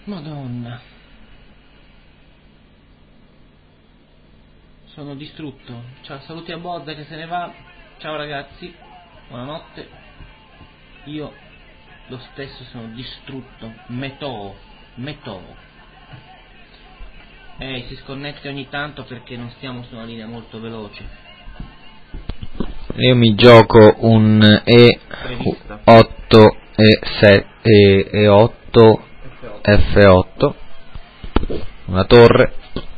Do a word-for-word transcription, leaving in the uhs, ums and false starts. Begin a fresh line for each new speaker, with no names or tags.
Madonna. Sono distrutto. Ciao, saluti a Bodda che se ne va. Ciao ragazzi, buonanotte. Io lo stesso sono distrutto. Metò, metò. Eh, si sconnette ogni tanto perché non stiamo su una linea molto veloce.
Io mi gioco un E otto e otto F otto, una torre.